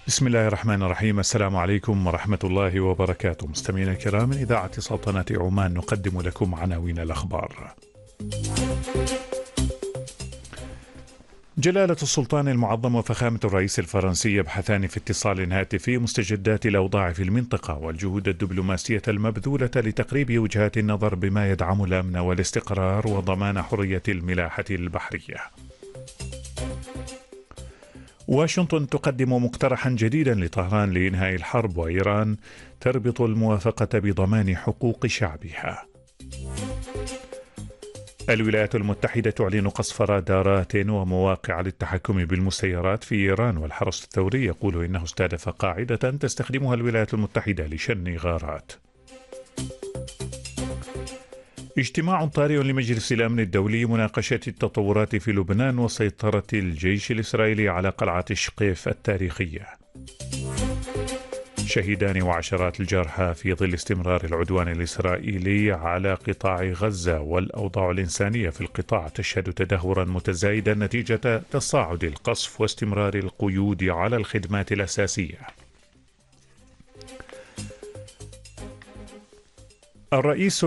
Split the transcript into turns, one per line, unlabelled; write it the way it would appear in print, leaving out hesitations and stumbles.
بسم الله الرحمن الرحيم. السلام عليكم ورحمة الله وبركاته. مستمعينا الكرام، من إذاعة سلطنة عمان نقدم لكم عناوين الأخبار. جلالة السلطان المعظم وفخامة الرئيس الفرنسي يبحثان في اتصال هاتفي مستجدات الأوضاع في المنطقة والجهود الدبلوماسية المبذولة لتقريب وجهات النظر بما يدعم الأمن والاستقرار وضمان حرية الملاحة البحرية. واشنطن تقدم مقترحا جديدا لطهران لإنهاء الحرب، وإيران تربط الموافقة بضمان حقوق شعبها. الولايات المتحدة تعلن قصف رادارات ومواقع للتحكم بالمسيرات في إيران، والحرس الثوري يقول إنه استهدف قاعدة تستخدمها الولايات المتحدة لشن غارات. اجتماع طارئ لمجلس الأمن الدولي مناقشة التطورات في لبنان وسيطرة الجيش الإسرائيلي على قلعة شقيف التاريخية. شهيدان وعشرات الجرحى في ظل استمرار العدوان الإسرائيلي على قطاع غزة، والأوضاع الإنسانية في القطاع تشهد تدهورا متزايدا نتيجة تصاعد القصف واستمرار القيود على الخدمات الأساسية. الرئيس